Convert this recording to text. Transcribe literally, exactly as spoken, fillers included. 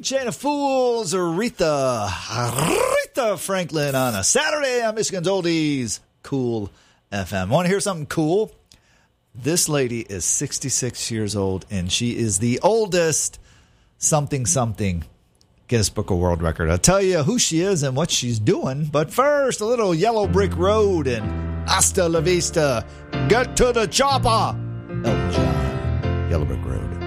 Chain of Fools, Aretha, Aretha Franklin on a Saturday on Michigan's Oldies, Cool F M. Want to hear something cool? This lady is sixty-six years old, and she is the oldest something something Guinness Book of World Record. I'll tell you who she is and what she's doing, but first, a little Yellow Brick Road and Hasta La Vista. Get to the chopper. Elton John, Yellow Brick Road.